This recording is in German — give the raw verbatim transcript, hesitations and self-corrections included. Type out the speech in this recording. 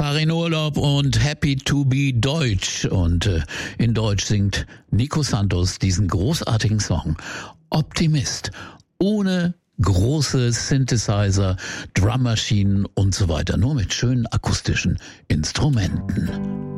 Jahre in Urlaub und happy to be Deutsch. Und äh, in Deutsch singt Nico Santos diesen großartigen Song Optimist. Ohne große Synthesizer, Drummaschinen und so weiter. Nur mit schönen akustischen Instrumenten.